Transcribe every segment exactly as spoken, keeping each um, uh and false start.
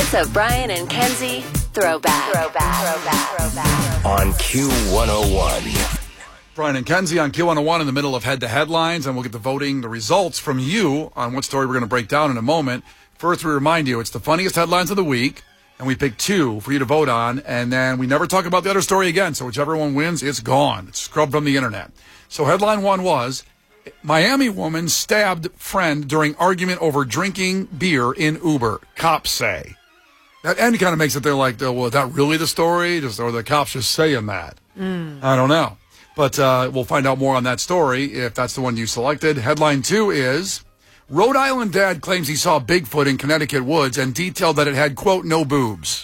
It's a Brian and Kenzie throwback. Throwback. Throwback. Throwback. On Q one oh one. Brian and Kenzie on Q one oh one in the middle of Head to Headlines, and we'll get the voting, the results from you on what story we're going to break down in a moment. First, we remind you, it's the funniest headlines of the week, and we pick two for you to vote on, and then we never talk about the other story again, so whichever one wins, it's gone. It's scrubbed from the internet. So headline one was, Miami woman stabbed friend during argument over drinking beer in Uber, cops say. That end kind of makes it there like, well, is that really the story? Just, or the cops just saying that? Mm. I don't know. But uh, we'll find out more on that story if that's the one you selected. Headline two is, Rhode Island dad claims he saw Bigfoot in Connecticut woods and detailed that it had, quote, no boobs.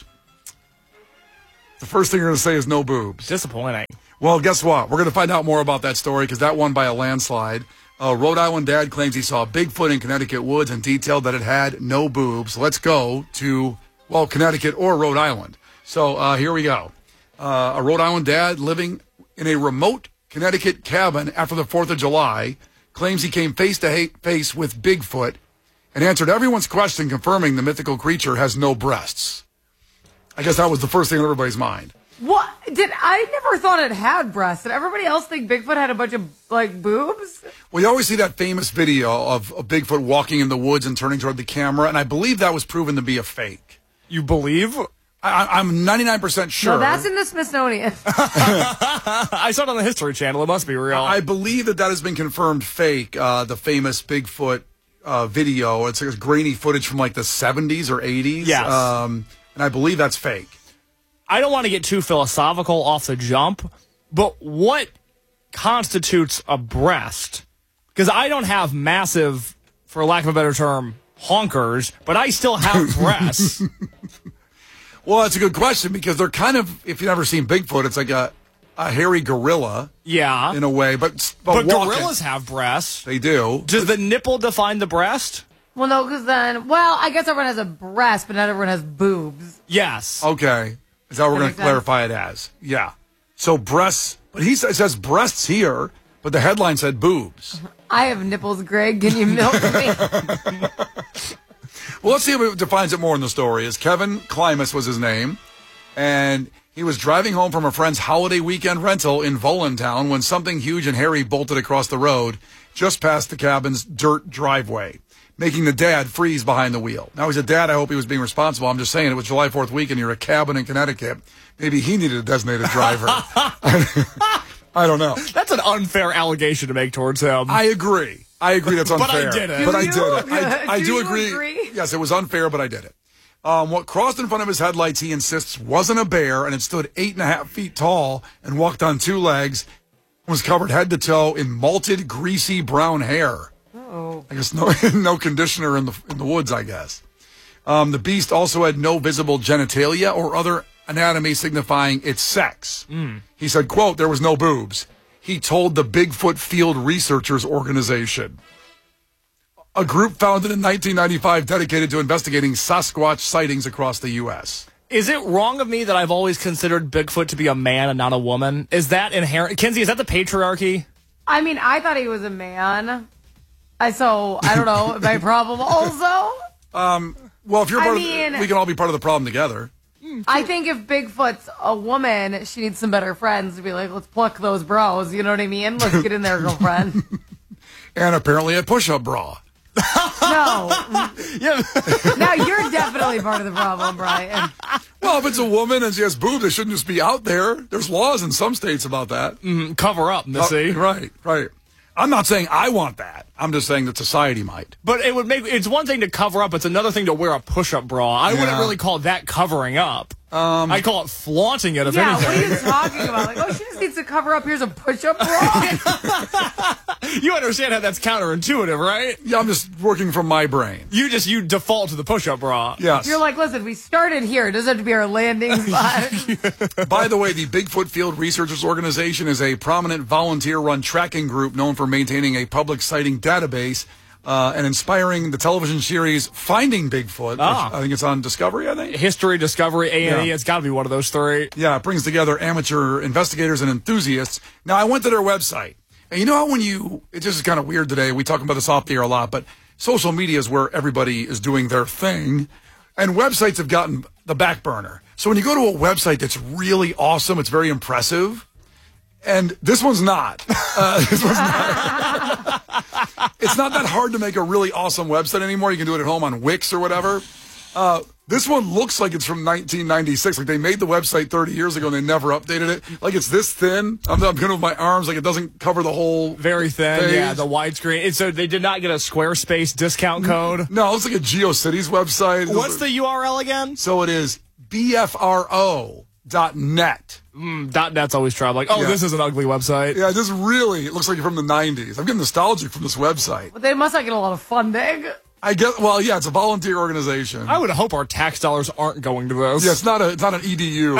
The first thing you're going to say is no boobs. Disappointing. Well, guess what? We're going to find out more about that story because that won by a landslide. Uh, Rhode Island dad claims he saw Bigfoot in Connecticut woods and detailed that it had no boobs. Let's go to, well, Connecticut or Rhode Island. So uh, here we go. Uh, a Rhode Island dad living in a remote Connecticut cabin after the fourth of July claims he came face to face with Bigfoot and answered everyone's question confirming the mythical creature has no breasts. I guess that was the first thing on everybody's mind. What? Did I never thought it had breasts? Did everybody else think Bigfoot had a bunch of, like, boobs? Well, you always see that famous video of, of Bigfoot walking in the woods and turning toward the camera, and I believe that was proven to be a fake. You believe? I, I'm ninety-nine percent sure. No, that's in the Smithsonian. I saw it on the History Channel. It must be real. I believe that that has been confirmed fake, uh, the famous Bigfoot uh, video. It's like grainy footage from like the seventies or eighties. Yes. Um, and I believe that's fake. I don't want to get too philosophical off the jump, but what constitutes a breast? Because I don't have massive, for lack of a better term, honkers, but I still have breasts. Well, that's a good question because they're kind of, if you've never seen Bigfoot, it's like a, a hairy gorilla. Yeah. In a way. But, but, but gorillas have breasts. They do. Does the nipple define the breast? Well, no, because then, well, I guess everyone has a breast, but not everyone has boobs. Yes. Okay. Is that what we're going to clarify it as? Yeah. So breasts, but he says, it says breasts here, but the headline said boobs. I have nipples, Greg. Can you milk me? Well, let's see if it defines it more in the story. Is Kevin Klimas was his name, and he was driving home from a friend's holiday weekend rental in Volantown when something huge and hairy bolted across the road just past the cabin's dirt driveway, making the dad freeze behind the wheel. Now, he's a dad. I hope he was being responsible. I'm just saying, it was July fourth weekend. You're a cabin in Connecticut. Maybe he needed a designated driver. I don't know. That's an unfair allegation to make towards him. I agree. I agree that's unfair. But I did it. But I you? did it. I, I do, do you agree. agree. Yes, it was unfair, but I did it. Um, what crossed in front of his headlights, he insists, wasn't a bear, and it stood eight and a half feet tall and walked on two legs, was covered head to toe in malted, greasy brown hair. Oh. I guess no no conditioner in the in the woods, I guess. Um, the beast also had no visible genitalia or other anatomy signifying its sex. Mm. He said, quote, there was no boobs. He told the Bigfoot Field Researchers Organization, a group founded in nineteen ninety-five dedicated to investigating Sasquatch sightings across the U S Is it wrong of me that I've always considered Bigfoot to be a man and not a woman? Is that inherent? Kenzie, is that the patriarchy? I mean, I thought he was a man. I so, I don't know, my problem also? Um, well, if you're part I mean, of the, we can all be part of the problem together. I think if Bigfoot's a woman, she needs some better friends to be like, let's pluck those bros. You know what I mean? Let's get in there, girlfriend. And apparently a push-up bra. No. Yeah. Now you're definitely part of the problem, Brian. Well, if it's a woman and she has boobs, they shouldn't just be out there. There's laws in some states about that. Mm, cover up, Missy. Uh, right, right. I'm not saying I want that. I'm just saying that society might. But it would make it's one thing to cover up. It's another thing to wear a push-up bra. I Yeah. wouldn't really call that covering up. Um, I'd call it flaunting it, if Yeah, anything. what are you talking about? Like, oh, she just needs to cover up. Here's a push-up bra. You understand how that's counterintuitive, right? Yeah, I'm just working from my brain. You just you default to the push-up bra. Yes. You're like, listen, we started here. It doesn't have to be our landing spot. By the way, the Bigfoot Field Researchers Organization is a prominent volunteer-run tracking group known for maintaining a public sighting database uh, and inspiring the television series Finding Bigfoot. Ah. Which I think it's on Discovery, I think. History, Discovery, A and E. Yeah. It's got to be one of those three. Yeah, it brings together amateur investigators and enthusiasts. Now, I went to their website. And you know how when you, it just is kind of weird today, we talk about this off the air a lot, but social media is where everybody is doing their thing. And websites have gotten the back burner. So when you go to a website that's really awesome, it's very impressive. And this one's not. Uh, this one's not. It's not that hard to make a really awesome website anymore. You can do it at home on Wix or whatever. Uh, this one looks like it's from nineteen ninety-six. Like they made the website thirty years ago and they never updated it. Like it's this thin. I'm, I'm good with my arms. Like it doesn't cover the whole Very thin, page. yeah, the widescreen. And so they did not get a Squarespace discount code? No, it's like a GeoCities website. What's the U R L again? So it is B F R O dot net. Mm, dot net's always trouble. Like, oh, Yeah. this is an ugly website. Yeah, this really, it looks like you're from the nineties. I'm getting nostalgic from this website. But they must not get a lot of funding. I guess, well, yeah, it's a volunteer organization. I would hope our tax dollars aren't going to this. Yeah, it's not a, it's not an E D U.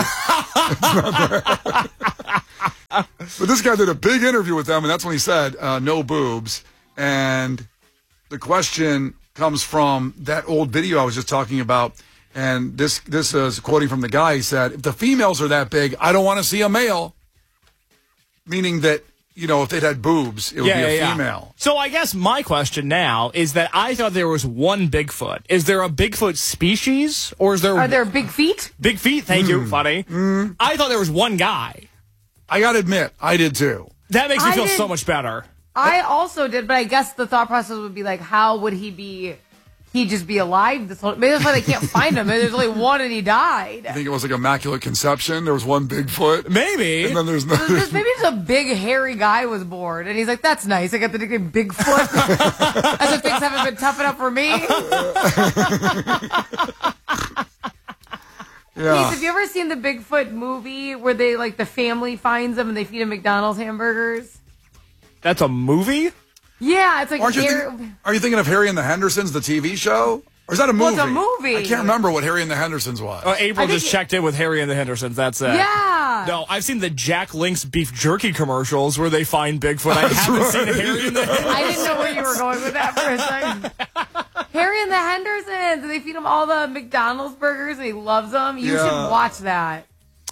But this guy did a big interview with them, and that's when he said, uh, no boobs. And the question comes from that old video I was just talking about. And this, this is quoting from the guy. He said, if the females are that big, I don't want to see a male. Meaning that, you know, if it had boobs, it would Yeah, be a yeah, yeah. female. So I guess my question now is that I thought there was one Bigfoot. Is there a Bigfoot species, or is there Are there big feet? big feet? Thank Hmm. you, funny. I thought there was one guy. I got to admit, I did too. That makes me I feel didn't- so much better. I also did, but I guess the thought process would be like, how would he be? He'd just be alive this whole. Maybe that's why they can't find him. Maybe there's only one and he died. I think it was like Immaculate Conception. There was one Bigfoot. Maybe. And then there's no. Just, maybe just a big hairy guy was born, and he's like, "That's nice. I got the nickname Bigfoot." As if things haven't been tough enough for me. Yeah. Keith, have you ever seen the Bigfoot movie where they like the family finds him and they feed him McDonald's hamburgers? That's a movie? Yeah, it's like Aren't you hair- think, are you thinking of Harry and the Hendersons, the T V show? Or is that a Well, movie? it's a movie. I can't remember what Harry and the Hendersons was. Uh, April I think just it- checked in with Harry and the Hendersons. That's it. Yeah. No, I've seen the Jack Link's beef jerky commercials where they find Bigfoot. I haven't right. seen Harry and the Hendersons. I didn't know where you were going with that for a second. Harry and the Hendersons, and they feed him all the McDonald's burgers, and he loves them. You Yeah. should watch that.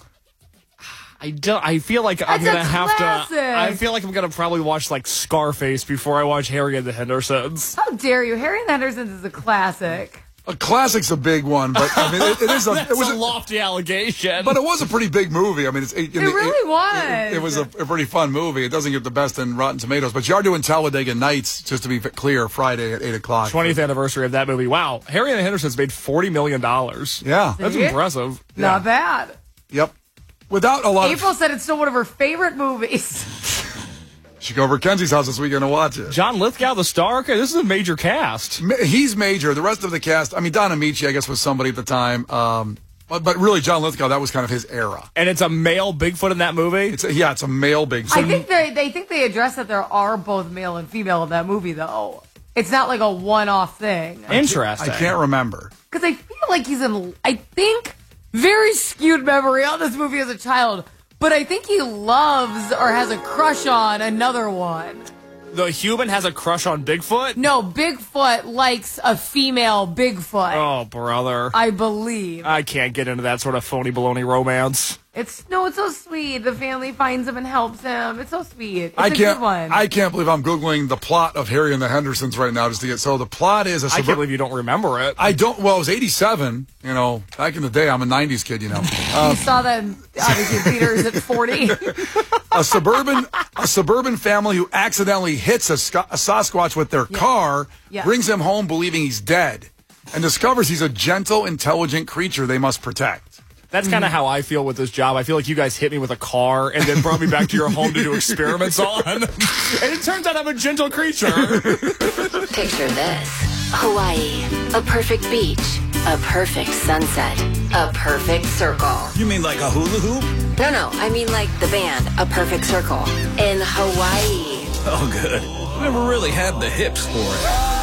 I don't. I feel like I'm That's a gonna have classic. to. I feel like I'm gonna probably watch like Scarface before I watch Harry and the Hendersons. How dare you? Harry and the Hendersons is a classic. A classic's a big one, but I mean, it, it is a. That's It was a a, lofty allegation. but it was a pretty big movie. I mean, it's, it, It really was. It, it was a, a pretty fun movie. It doesn't get the best in Rotten Tomatoes, but you are doing Talladega Nights, just to be clear, Friday at eight o'clock. twentieth anniversary of that movie. Wow, Harry and the Hendersons made forty million dollars. Yeah. That's See? impressive. Not bad. Yep. Without a lot April of. said it's still one of her favorite movies. You should go over to Kenzie's house this weekend to watch it. John Lithgow, the star. Okay, this is a major cast. Ma- He's major. The rest of the cast, I mean, Don Amici, I guess, was somebody at the time. Um, but, but really, John Lithgow, that was kind of his era. And it's a male Bigfoot in that movie. It's a, yeah, it's a male big. I think they they think they address that there are both male and female in that movie, though. It's not like a one-off thing. Interesting. I can't remember. Because I feel like he's in, I think, very skewed memory on this movie as a child, but I think he loves or has a crush on another one. The human has a crush on Bigfoot. No, Bigfoot likes a female Bigfoot, Oh, brother. I believe. I can't get into that sort of phony baloney romance. It's, no, it's so sweet. The family finds him and helps him. It's so sweet. It's I a can't. good one. I can't believe I'm googling the plot of Harry and the Hendersons right now just to get. So the plot is a. I can't suburb- believe you don't remember it. I don't. Well, it was eighty-seven. You know, back in the day, I'm a nineties kid. You know, you saw that in, obviously in theaters at forty. a suburban a suburban family who accidentally hits a, sco- a Sasquatch with their car, Yeah. brings him home believing he's dead, and discovers he's a gentle, intelligent creature they must protect. That's kind of how I feel with this job. I feel like you guys hit me with a car and then brought me back to your home to do experiments on. And it turns out I'm a gentle creature. Picture this. Hawaii. A perfect beach. A perfect sunset. A perfect circle. You mean like a hula hoop? No, no, I mean like the band, A Perfect Circle. In Hawaii. Oh, good. Never really had the hips for it.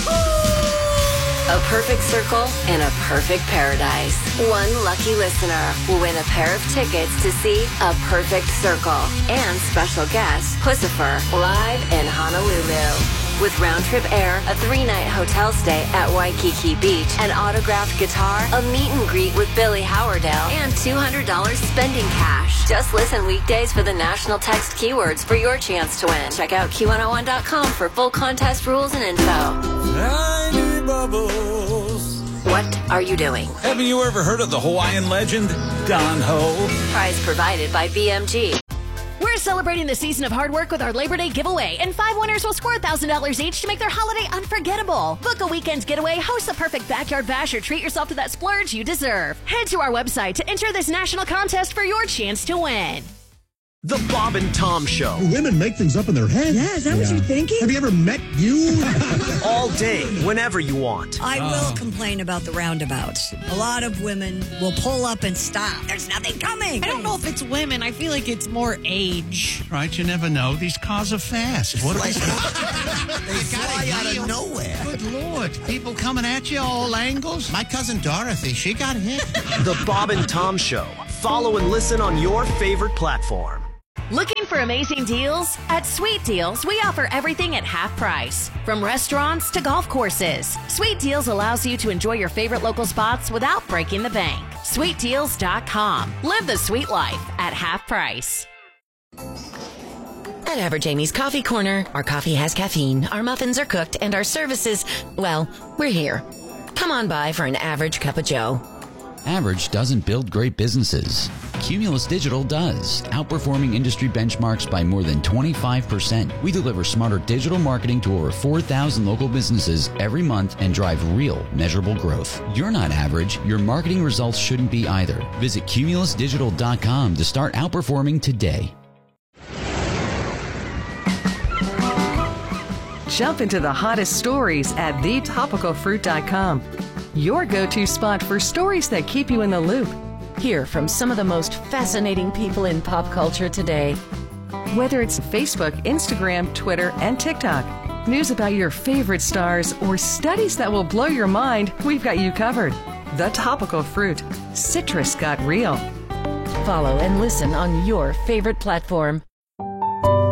A perfect circle in a perfect paradise. One lucky listener will win a pair of tickets to see A Perfect Circle and special guest Pussifer live in Honolulu. With round-trip air, a three-night hotel stay at Waikiki Beach, an autographed guitar, a meet and greet with Billy Howerdale, and two hundred dollars spending cash. Just listen weekdays for the national text keywords for your chance to win. Check out Q one oh one dot com for full contest rules and info. Tiny bubbles. What are you doing? Haven't you ever heard of the Hawaiian legend, Don Ho? Prize provided by B M G. We're celebrating the season of hard work with our Labor Day giveaway, and five winners will score one thousand dollars each to make their holiday unforgettable. Book a weekend getaway, host the perfect backyard bash, or treat yourself to that splurge you deserve. Head to our website to enter this national contest for your chance to win. The Bob and Tom Show. Women make things up in their head. Yeah, is that what you're thinking? Have you ever met you? All day, whenever you want. I will complain about the roundabouts. A lot of women will pull up and stop. There's nothing coming. I don't know if it's women. I feel like it's more age. Right, you never know. These cars are fast. What are they? They fly out of nowhere. Good Lord. People coming at you all angles. My cousin Dorothy, she got hit. The Bob and Tom Show. Follow and listen on your favorite platform. Looking for amazing deals? At Sweet Deals, we offer everything at half price. From restaurants to golf courses, Sweet Deals allows you to enjoy your favorite local spots without breaking the bank. sweet deals dot com. Live the sweet life at half price. At Average Amy's Coffee Corner, our coffee has caffeine, our muffins are cooked, and our services, well, we're here. Come on by for an average cup of joe. Average doesn't build great businesses. Cumulus Digital does, outperforming industry benchmarks by more than twenty-five percent. We deliver smarter digital marketing to over four thousand local businesses every month and drive real, measurable growth. You're not average. Your marketing results shouldn't be either. Visit cumulus digital dot com to start outperforming today. Jump into the hottest stories at the topical fruit dot com. Your go-to spot for stories that keep you in the loop. Hear from some of the most fascinating people in pop culture today. Whether it's Facebook, Instagram, Twitter, and TikTok, news about your favorite stars, or studies that will blow your mind, we've got you covered. The Topical Fruit. Citrus got real. Follow and listen on your favorite platform.